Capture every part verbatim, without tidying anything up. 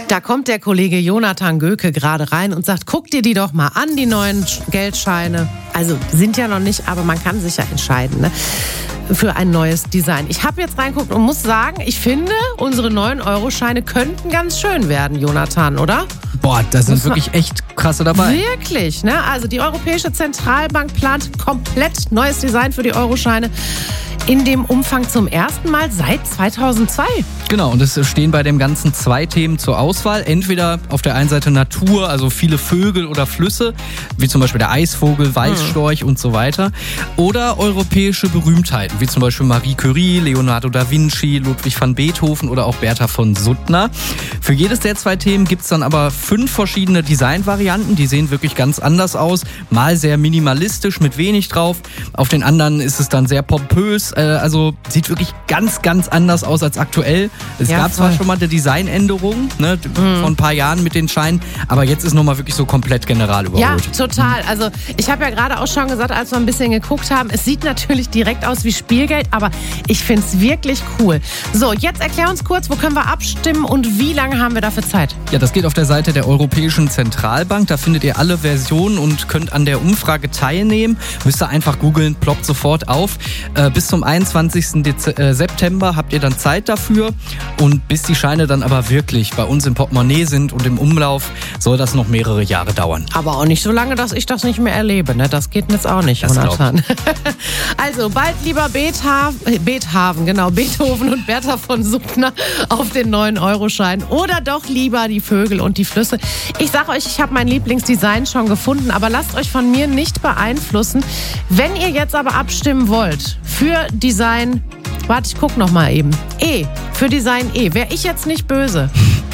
Da kommt der Kollege Jonathan Göke gerade rein und sagt, guck dir die doch mal an, die neuen Geldscheine. Also sind ja noch nicht, aber man kann sich ja entscheiden, ne? Für ein neues Design. Ich habe jetzt reingeguckt und muss sagen, ich finde, unsere neuen Euroscheine könnten ganz schön werden, Jonathan, oder? Boah, da sind wirklich echt krasse dabei. Wirklich, ne? Also die Europäische Zentralbank plant komplett neues Design für die Euroscheine. In dem Umfang zum ersten Mal seit zweitausendzwei. Genau, und es stehen bei dem Ganzen zwei Themen zur Auswahl. Entweder auf der einen Seite Natur, also viele Vögel oder Flüsse, wie zum Beispiel der Eisvogel, Weißstorch hm. und so weiter. Oder europäische Berühmtheiten, wie zum Beispiel Marie Curie, Leonardo da Vinci, Ludwig van Beethoven oder auch Bertha von Suttner. Für jedes der zwei Themen gibt es dann aber fünf verschiedene Designvarianten. Die sehen wirklich ganz anders aus. Mal sehr minimalistisch mit wenig drauf. Auf den anderen ist es dann sehr pompös. Also sieht wirklich ganz, ganz anders aus als aktuell. Es ja, gab voll. zwar schon mal eine Designänderung, ne, mhm. vor ein paar Jahren mit den Scheinen, aber jetzt ist nochmal wirklich so komplett general überholt. Ja, total. Also ich habe ja gerade auch schon gesagt, als wir ein bisschen geguckt haben, es sieht natürlich direkt aus wie Spielgeld, aber ich finde es wirklich cool. So, jetzt erklär uns kurz, wo können wir abstimmen und wie lange haben wir dafür Zeit? Ja, das geht auf der Seite der Europäischen Zentralbank. Da findet ihr alle Versionen und könnt an der Umfrage teilnehmen. Müsst ihr einfach googeln, ploppt sofort auf. Äh, bis zum einundzwanzigsten September habt ihr dann Zeit dafür. Und bis die Scheine dann aber wirklich bei uns im Portemonnaie sind und im Umlauf, soll das noch mehrere Jahre dauern. Aber auch nicht so lange, dass ich das nicht mehr erlebe. Ne? Das geht jetzt auch nicht, das Jonathan. Also bald lieber Beethaven, Beethaven, genau, Beethoven und Bertha von Suttner auf den neuen Euroschein. Oder doch lieber die Vögel und die Flüsse. Ich sag euch, ich habe mein Lieblingsdesign schon gefunden, aber lasst euch von mir nicht beeinflussen. Wenn ihr jetzt aber abstimmen wollt für Design, warte, ich guck noch mal eben. E, für Design E. Wäre ich jetzt nicht böse.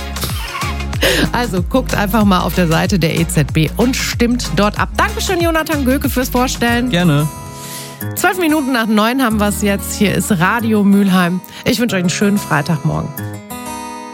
Also guckt einfach mal auf der Seite der E Z B und stimmt dort ab. Dankeschön, Jonathan Göke, fürs Vorstellen. Gerne. Zwölf Minuten nach neun haben wir es jetzt. Hier ist Radio Mülheim. Ich wünsche euch einen schönen Freitagmorgen.